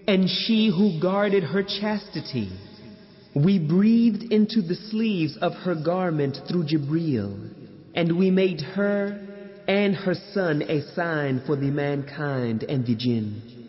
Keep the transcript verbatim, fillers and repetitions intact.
and she who guarded her chastity. We breathed into the sleeves of her garment through Jibreel, and we made her and her son a sign for the mankind and the jinn.